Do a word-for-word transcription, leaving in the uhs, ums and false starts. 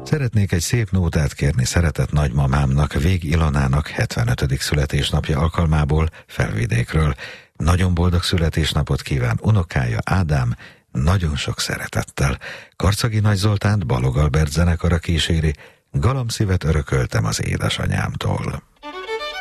Szeretnék egy szép nótát kérni szeretett nagymamámnak, Vég Ilonának hetvenötödik születésnapja alkalmából Felvidékről. Nagyon boldog születésnapot kíván unokája Ádám, nagyon sok szeretettel. Karcagi Nagy Zoltánt Balog Albert zenekara kíséri, Galamszívet örököltem az édesanyámtól.